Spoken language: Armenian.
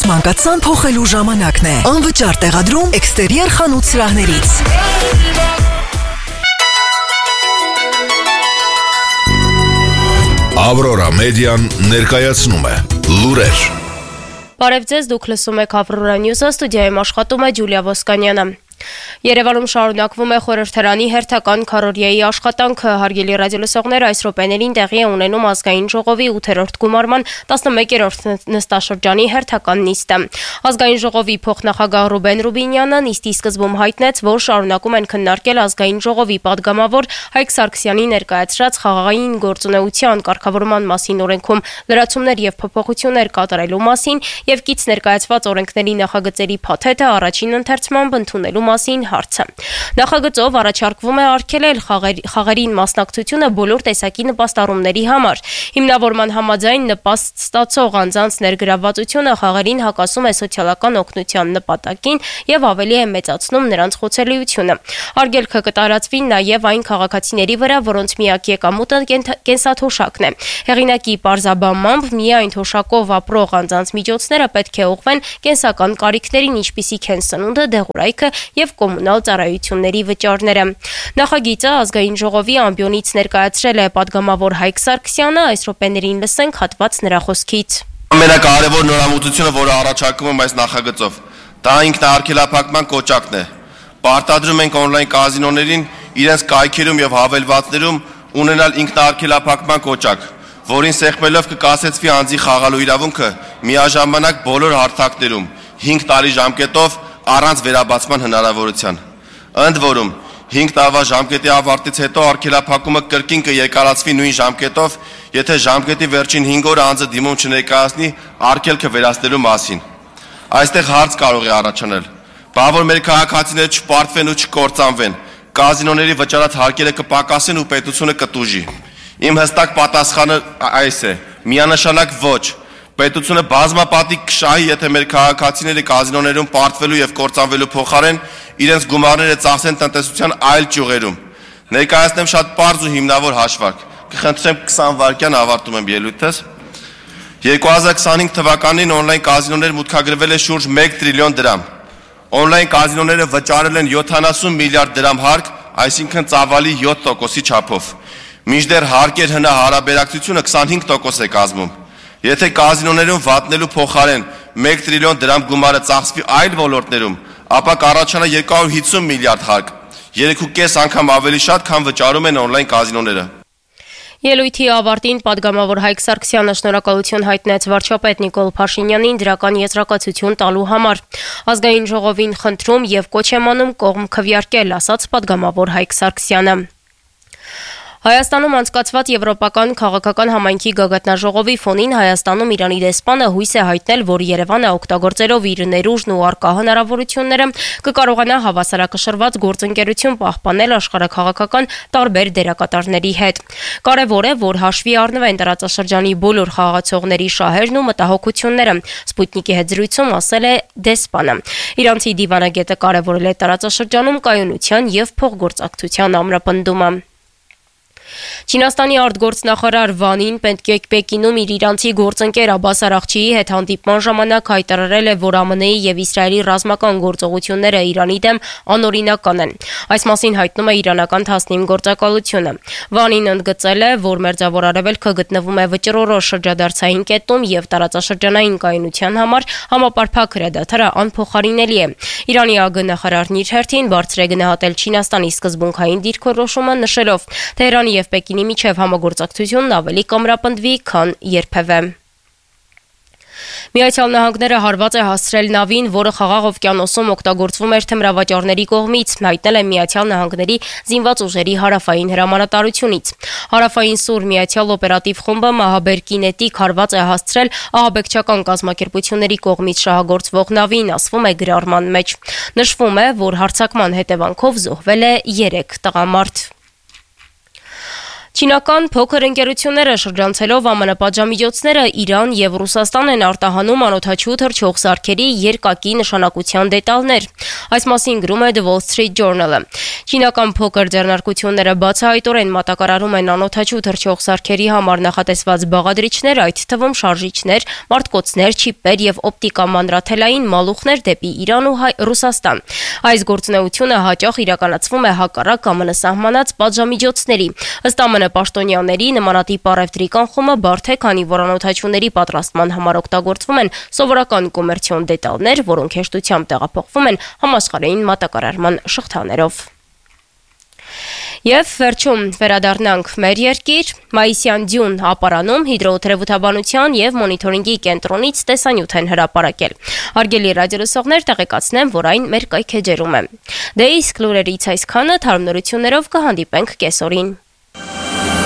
մանկացան փոխելու ժամանակն է։ Անվճար տեղադրում էքստերիեր խանութ սրահներից։ Ավրորա մեդիան ներկայացնում է լուրեր։ Բարև ձեզ, դուք լսում եք Ավրորա Նյուզը, ստուդիայում աշխատում է Ջուլիա Ոսկանյանը։ Երևանում շարունակվում է խորհրդարանի հերթական քառորիայի աշխատանքը։ Հարգելի ռադիոլսողներ, այս րոպեներին տեղի է ունենում ազգային ժողովի 8-րդ գումարման 11-րդ նստաշրջանի հերթական նիստը։ Ազգային ժողովի փոխնախագահ Ռուբեն Ռուբինյանը նիստի սկզբում հայտնեց, որ շարունակում են քննարկել ազգային ժողովի падգամավոր Հայկ Սարգսյանի ներկայացրած խաղաղային գործունեության կարգավորման մասին օրենքում լրացումներ եւ փոփոխություններ կատարելու մասին եւ կից ներկայացված օրենքների նախագծերի փաթեթը առաջին ընթերցմամբ ընդունելու մասին հարցը։ Նախագծով առաջարկվում է արգելել խաղերին մասնակցությունը բոլոր տեսակի նպաստառումների համար։ Հիմնավորման համաձայն նպաստ ստացող անձանց ներգրավվածությունը խաղերին հակասում է սոցիալական օգնության նպատակին եւ ավելի է մեծացնում նրանց խոցելիությունը։ Արգելքը կտարածվի նաեւ այն քաղաքացիների վրա, որոնց միակ եկամուտը կենսաթոշակն է։ Հեղինակի պարզաբանմամբ միայն թոշակով ապրող անձանց միջոցները պետք է ուղղվեն կենսական կարիքներին, ինչպիսիք են սնունդը, դեղորայքը եւ կոմունալ ծառայությունների վճարները։ Նախագիծը ազգային ժողովի ամբիոնից ներկայացրել է падգամավոր Հայկ Սարգսյանը, այս րոպեներին լսենք հատված նրա խոսքից։ Ամենակարևոր նորամուծությունը, որը առաջարկվում է այս նախագծով, դա ինքնաարգելափակման կոճակն է։ Պարտադրում ենք օնլայն կազինոներին իրենց կայքերում եւ հավելվածներում ունենալ ինքնաարգելափակման կոճակ, որին սեղմելով կկասեցվի անձի խաղալու իրավունքը միաժամանակ բոլոր հարթակներում 5 տարի ժամկետով առանց վերաբացման հնարավորության։ Ընդ որում 5 տարվա ժամկետի ավարտից հետո արգելափակումը կրկին կերկարացվի նույն ժամկետով, եթե ժամկետի վերջին 5 օրը անձը դիմում չներկայացնի արգելքը վերացնելու մասին։ Այստեղ հարց կարող է առաջանալ. բա որ մեր քաղաքացիները չպարտվեն ու չկործանվեն, կազինոների վճարած հարկերը կպակասեն ու պետությունը կտուժի։ Իմ հստակ պատասխանը այս է. միանշանակ ոչ։ Պետությունը բազմապատիկ կշահի, եթե մեր քաղաքացիները կազինոներում պարտվելու եւ կործանվելու փոխարեն իրենց գումարները ծախսեն տնտեսության այլ ճյուղերում։ Ներկայացնեմ շատ պարզ ու հիմնավոր հաշվարկ։ Կխնդրեմ 20 վայրկյան ավարտում եմ ելույթս։ 2025 թվականին օնլայն կազինոներ մուտքագրվել է շուրջ 1 տրիլիոն դրամ։ Օնլայն կազինոները վճարել են 70 միլիարդ դրամ հարկ, այսինքն ծավալի 7%-ի չափով։ Մինչդեռ հարկեր հնա հարաբերակցությունը 25% է կազմում։ Եթե կազինոներում վատնելու փոխարեն 1 տրիլիոն դրամ գումարը ծախսվի այլ ոլորտներում, ապա կառաջանա 250 միլիարդ հարկ, 3.5 անգամ ավելի շատ, քան վճարում են օնլայն կազինոները։ Ելույթի ավարտին падգամավոր Հայկ Սարգսյանը շնորհակալություն հայտնեց վարչապետ Նիկոլ Փաշինյանին դրական եզրակացություն տալու համար։ Ազգային ժողովին խնդրում եւ կոչ եմ անում կողմ քվեարկել, ասաց падգամավոր Հայկ Սարգսյանը։ Հայաստանում անցկացված Եվրոպական քաղաքական համայնքի գագաթնաժողովի ֆոնին Հայաստանում Իրանի դեսպանը հույս է հայտնել, որ Երևանը օգտագործելով իր ներուժն ու առկա հնարավորությունները կկարողանա հավասարակշռված գործընկերություն պահպանել աշխարհաքաղաքական տարբեր դերակատարների հետ։ Կարևոր է, որ հաշվի առնվեն տարածաշրջանի բոլոր խաղացողների շահերն ու մտահոգությունները, Սպուտնիկի հետ զրույցում ասել է դեսպանը։ Իրանցի դիվանագետը կարևորել է տարածաշրջանում կայունության եւ փոխգործակցության ամրապնդումը։ Չինաստանի արտգործնախարար Վանին Պեկինում իր իրանցի գործընկեր Աբբաս Արաղչիի հետ հանդիպման ժամանակ հայտարարել է, որ ԱՄՆ-ի եւ Իսրայելի ռազմական գործողությունները Իրանի դեմ անօրինական են։ Այս մասին հայտնում է իրանական Թասնիմ գործակալությունը։ Վանին ընդգծել է, որ Մերձավոր Արևելքը գտնվում է վճռորոշ շրջադարձային կետում եւ տարածաշրջանային կայունության համար համապարփակ հրադադարը անփոխարինելի է։ Իրանի ԱԳ նախարարն իր հերթին բարձր է գնահատել Չինաստանի սկզբունքային դիրքորոշումը, նշելով. Թեհրանի եւ Պեկինի միջև համագործակցությունն ավելի կամրապնդվի, քան երբևէ։ Միացյալ Նահանգները հարված է հասցրել նավին, որը Խաղաղ օվկիանոսում օգտագործվում էր թմրավաճառների կողմից, հայտնել է Միացյալ Նահանգների զինված ուժերի հարավային հրամանատարությունից։ Հարավային Սուր Միացյալ օպերատիվ խումբը մահաբերկինետիկ հարված է հասցրել ահաբեկչական կազմակերպությունների կողմից շահագործվող նավին, ասվում է գրառման մեջ։ Նշվում է, որ հարձակման հետևանքով զոհվել է 3 տղամարդ։ Չինական փոքր ընկերությունները շրջանցելով ԱՄՆ պատժամիջոցները Իրան եւ Ռուսաստան են արտահանում անօդաչու թռչող սարքերի երկակի նշանակության դետալներ։ Այս մասին գրում է The Wall Street Journal-ը։ Չինական փոքր ձեռնարկությունները բացահայտորեն մատակարարում են անօդաչու թռչող սարքերի համար նախատեսված բաղադրիչներ, այդ թվում շարժիչներ, մարտկոցներ, չիպեր եւ օպտիկամանրաթելային մալուխներ դեպի Իրան ու Ռուսաստան։ Այս գործունեությունը հաճախ իրականացվում է հակառակ ԱՄՆ սահմանած պատժամիջոցների։ Ըստ ԱՄՆ պաշտոնյաների նմանատիպ առևտրի կանխումը բարդ է, քանի որ անօդաչուների պատրաստման համար օգտագործվում են սովորական կոմերցիոն դետալներ, որոնք հեշտությամբ տեղափոխվում են համաշխարհային մատակարարման շղթաներով։ Եվ վերջում վերադառնանք մեր երկիր, Մայիսյան ձյուն ապարանում հիդրոթերապևտաբանության եւ մոնիթորինգի կենտրոնից տեսանյութ են հրապարակել։ Հարգելի ռադիոլսողներ, տեղեկացնեմ, որ այն մեր կայքեջերում է։ Դե իսկ լուրերից այսքանը, թարմ նորություններով կհանդիպենք կեսօրին։